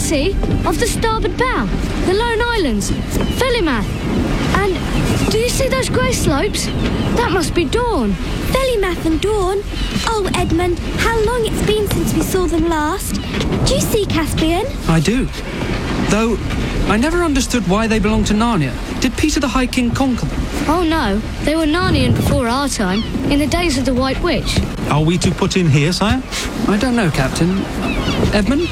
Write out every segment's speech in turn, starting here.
see, off the starboard bow, the Lone Islands, Felimath. And do you see those grey slopes? That must be Dawn. Felimath and Dawn? Oh, Edmund, how long it's been since we saw them last. Do you see Caspian? I do. Though, I never understood why they belong to Narnia. Did Peter the High King conquer them? Oh no, they were Narnian before our time, in the days of the White Witch. Are we to put in here, sire? I don't know, Captain. Edmund?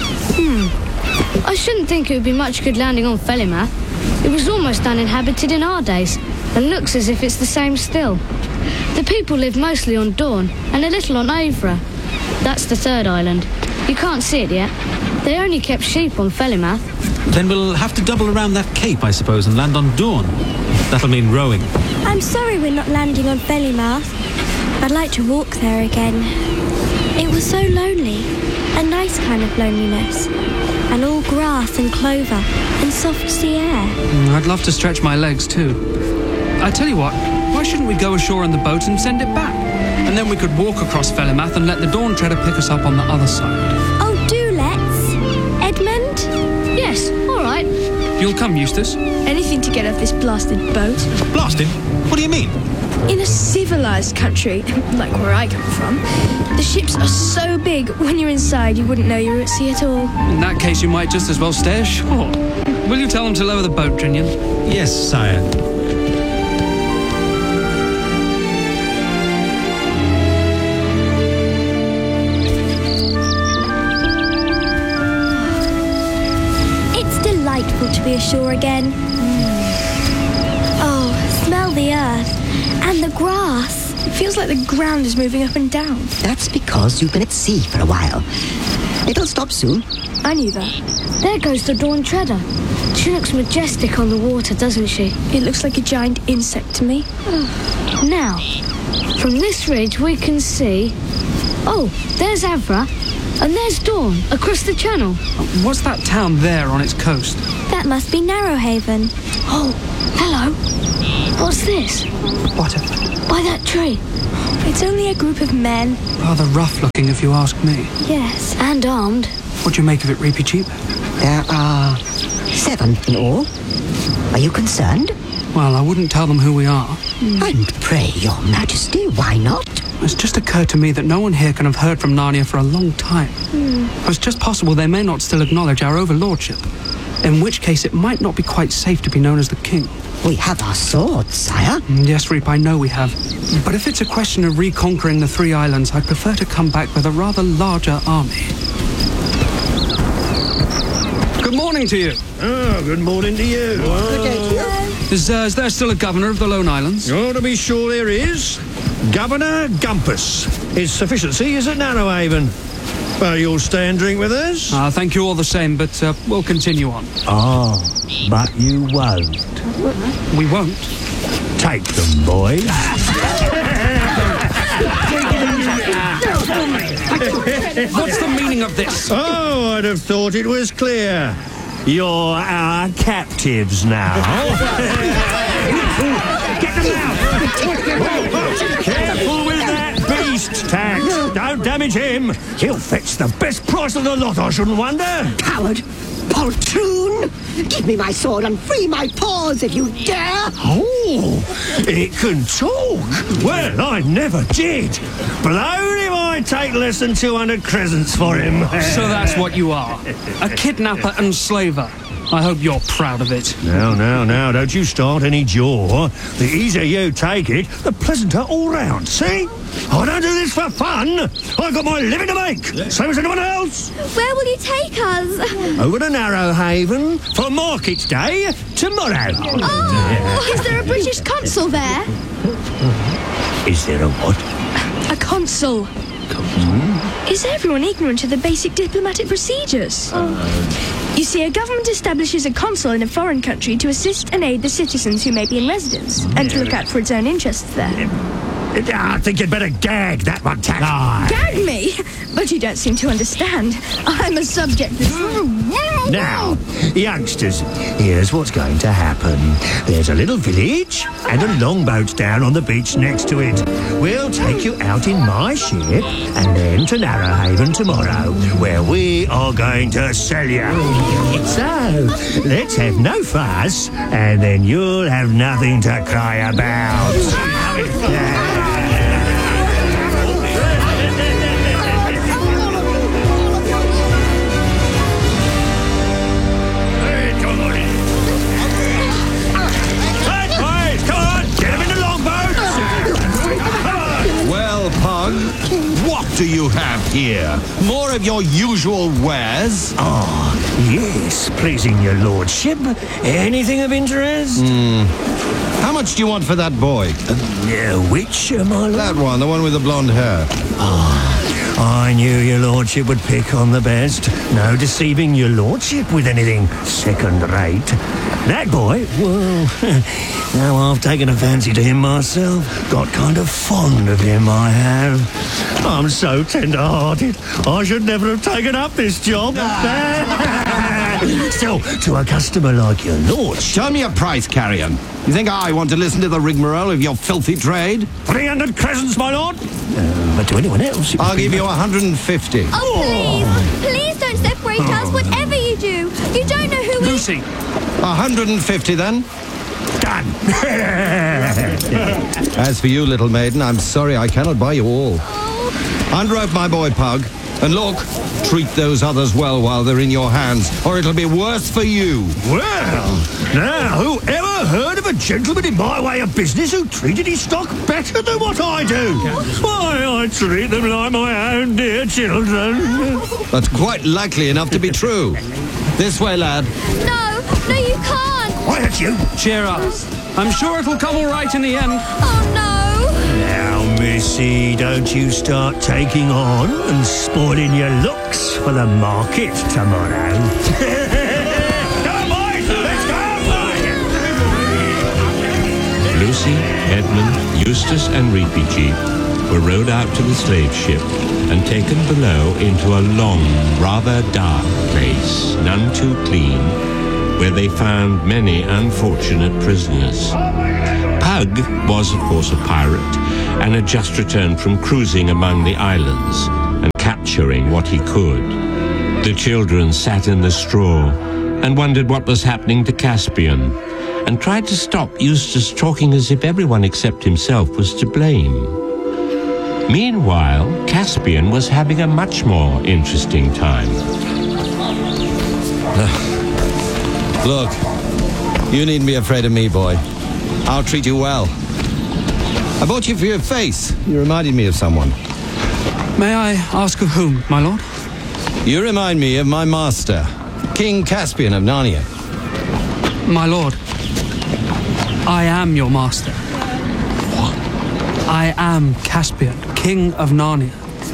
I shouldn't think it would be much good landing on Felimath. It was almost uninhabited in our days, and looks as if it's the same still. The people live mostly on Dawn, and a little on Avra. That's the third island. You can't see it yet. They only kept sheep on Felimath. Then we'll have to double around that cape, I suppose, and land on Dawn. That'll mean rowing. I'm sorry we're not landing on Felimath. I'd like to walk there again. It was so lonely. A nice kind of loneliness. And all grass and clover and soft sea air. I'd love to stretch my legs too. I tell you what, why shouldn't we go ashore in the boat and send it back? And then we could walk across Felimath and let the Dawn Treader pick us up on the other side. Oh, do let's. Edmund? Yes, all right. You'll come, Eustace? Anything to get off this blasted boat. Blasted? What do you mean? In a civilised country, like where I come from, the ships are so big, when you're inside, you wouldn't know you were at sea at all. In that case, you might just as well stay ashore. Will you tell them to lower the boat, Drinian? Yes, sire. It's delightful to be ashore again. Oh, smell the earth and the grass. It feels like the ground is moving up and down. That's because you've been at sea for a while. It'll stop soon. I knew that. There goes the Dawn Treader. She looks majestic on the water, doesn't she? It looks like a giant insect to me. Now, from this ridge we can see... Oh, there's Avra, and there's Dawn, across the channel. What's that town there on its coast? That must be Narrowhaven. Oh, hello. What's this? What By that tree. It's only a group of men. Rather rough looking, if you ask me. Yes, and armed. What do you make of it, Reapy Cheap? There are 7 in all. Are you concerned? Well, I wouldn't tell them who we are. And pray, your majesty, why not? It's just occurred to me that no one here can have heard from Narnia for a long time. It's just possible they may not still acknowledge our overlordship. In which case, it might not be quite safe to be known as the king. We have our swords, sire. Yes, Reap, I know we have. But if it's a question of reconquering the 3 islands, I'd prefer to come back with a rather larger army. Good morning to you. Oh, good morning to you. Good day to you. Is there still a governor of the Lone Islands? Oh, to be sure there is. Governor Gumpus. His sufficiency is at Narrowhaven. Well, you'll stay and drink with us? Thank you all the same, but we'll continue on. Oh, but you won't. We won't. Take them, boys. What's the meaning of this? Oh, I'd have thought it was clear. You're our captives now. Get them out! Careful with that beast, Tax. Don't damage him. He'll fetch the best price of the lot, I shouldn't wonder. Coward! Poltroon! Give me my sword and free my paws if you dare! Oh, it can talk. Well, I never did. Blowed if I take less than 200 crescents for him. So that's what you are. A kidnapper and slaver. I hope you're proud of it. Now, don't you start any jaw. The easier you take it, the pleasanter all round, see? I don't do this for fun. I've got my living to make, same as anyone else. Where will you take us? Over to Narrowhaven for Market Day tomorrow. Oh, is there a British consul there? Is there a what? A consul. Is everyone ignorant of the basic diplomatic procedures? You see, a government establishes a consul in a foreign country to assist and aid the citizens who may be in residence, and to look out for its own interests there. I think you'd better gag that one, Tack. Gag me? But But you don't seem to understand. I'm a subject that's... Now, youngsters, here's what's going to happen. There's a little village and a longboat down on the beach next to it. We'll take you out in my ship and then to Narrowhaven tomorrow, where we are going to sell you. So, let's have no fuss, and then you'll have nothing to cry about. Pug, what do you have here? More of your usual wares? Yes, pleasing your lordship. Anything of interest? How much do you want for that boy? Which, my lord? That one, the one with the blonde hair. I knew your lordship would pick on the best. No deceiving your lordship with anything second-rate. That boy, well, now I've taken a fancy to him myself. Got kind of fond of him, I have. I'm so tender-hearted. I should never have taken up this job. Still, to a customer like your lordship... Tell me a price, Carrion. You think I want to listen to the rigmarole of your filthy trade? 300 crescents, my lord. But to anyone else... I'll give you 150. Oh, please! Please don't separate us, whatever you do. You don't know who Lucy! 150 then. Done. As for you, little maiden, I'm sorry I cannot buy you all. Unrope my boy, Pug. And look, treat those others well while they're in your hands, or it'll be worse for you. Well, now, who ever heard of a gentleman in my way of business who treated his stock better than what I do? Why, I treat them like my own dear children. That's quite likely enough to be true. This way, lad. No, you can't. Quiet, you. Cheer up. I'm sure it'll come all right in the end. Oh, no. Now, missy, don't you start taking on and spoiling your looks for the market tomorrow. Come on, boys, let's go! Lucy, Edmund, Eustace and Reepy were rowed out to the slave ship and taken below into a long, rather dark place, none too clean, where they found many unfortunate prisoners. Pug was, of course, a pirate and had just returned from cruising among the islands and capturing what he could. The children sat in the straw and wondered what was happening to Caspian and tried to stop Eustace talking as if everyone except himself was to blame. Meanwhile, Caspian was having a much more interesting time. Look, you needn't be afraid of me, boy. I'll treat you well. I bought you for your face. You reminded me of someone. May I ask of whom, my lord? You remind me of my master, King Caspian of Narnia. My lord, I am your master. What? I am Caspian, King of Narnia.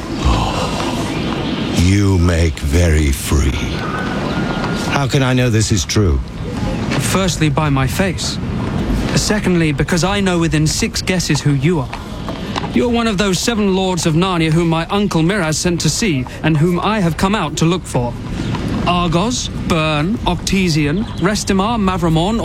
You make very free. How can I know this is true? Firstly, by my face. Secondly, because I know within 6 guesses who you are. You're one of those 7 lords of Narnia whom my uncle Miraz sent to sea, and whom I have come out to look for. Argos, Bern, Octesian, Restimar, Mavramon,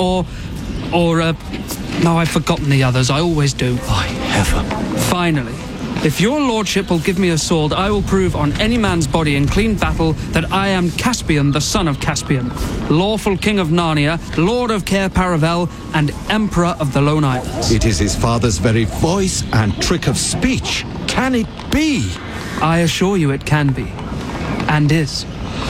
no, I've forgotten the others, I always do. By heaven. Finally, if your lordship will give me a sword, I will prove on any man's body in clean battle that I am Caspian, the son of Caspian, lawful king of Narnia, lord of Cair Paravel, and emperor of the Lone Islands. It is his father's very voice and trick of speech. Can it be? I assure you it can be, and is.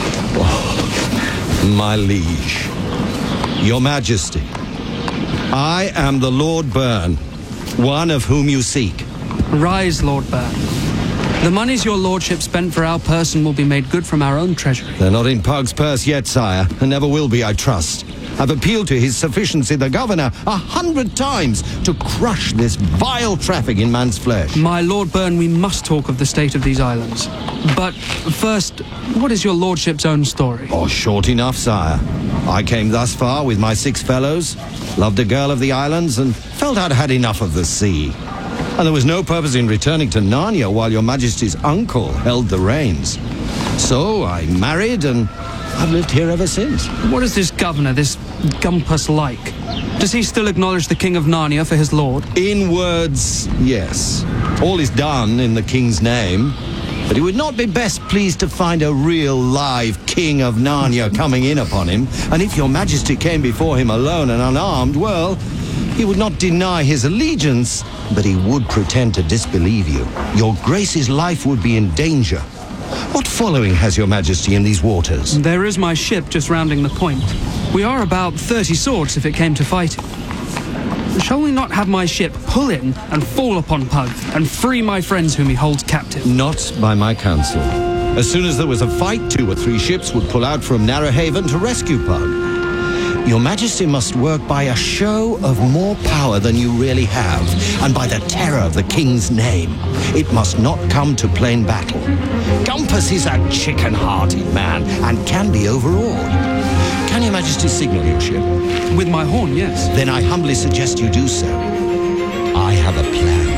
Oh, my liege, your majesty, I am the Lord Byrne, one of whom you seek. Rise, Lord Byrne. The monies your lordship spent for our person will be made good from our own treasury. They're not in Pug's purse yet, sire, and never will be, I trust. I've appealed to his sufficiency, the governor, 100 times to crush this vile traffic in man's flesh. My Lord Byrne, we must talk of the state of these islands. But first, what is your lordship's own story? Oh, short enough, sire. I came thus far with my 6 fellows, loved a girl of the islands, and felt I'd had enough of the sea. And there was no purpose in returning to Narnia while your Majesty's uncle held the reins. So I married, and I've lived here ever since. What is this governor, this Gumpus, like? Does he still acknowledge the King of Narnia for his lord? In words, yes. All is done in the king's name. But he would not be best pleased to find a real live King of Narnia coming in upon him. And if your Majesty came before him alone and unarmed, well, he would not deny his allegiance, but he would pretend to disbelieve you. Your Grace's life would be in danger. What following has your Majesty in these waters? There is my ship just rounding the point. We are about 30 swords if it came to fighting. Shall we not have my ship pull in and fall upon Pug and free my friends whom he holds captive? Not by my counsel. As soon as there was a fight, 2 or 3 ships would pull out from Narrowhaven to rescue Pug. Your Majesty must work by a show of more power than you really have, and by the terror of the King's name. It must not come to plain battle. Gumpus is a chicken-hearted man and can be overawed. Can your Majesty signal your ship? With my horn, yes. Then I humbly suggest you do so. I have a plan.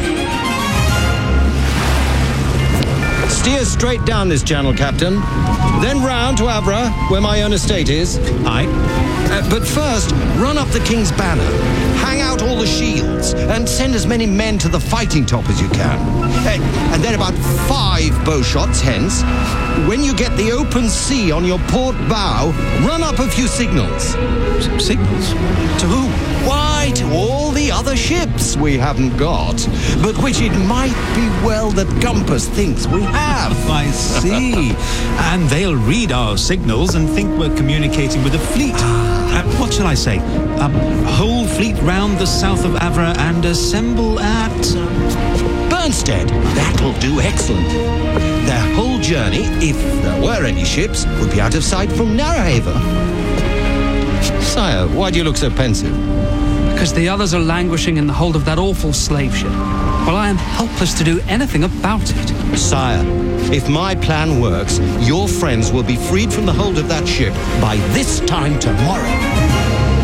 Steer straight down this channel, Captain. Then round to Avra, where my own estate is. Aye. But first, run up the King's banner, hang out all the shields, and send as many men to the fighting top as you can. And then about 5 bow shots hence, when you get the open sea on your port bow, run up a few signals. Signals? To whom? Why, to all the other ships we haven't got, but which it might be well that Gumpus thinks we have. I see. And they'll read our signals and think we're communicating with a fleet. What shall I say? Whole fleet round the south of Avra and assemble at... Burnstead. That'll do excellent. Their whole journey, if there were any ships, would be out of sight from Narrowhaven. Sire, why do you look so pensive? Because the others are languishing in the hold of that awful slave ship, while I am helpless to do anything about it. Sire, if my plan works, your friends will be freed from the hold of that ship by this time tomorrow.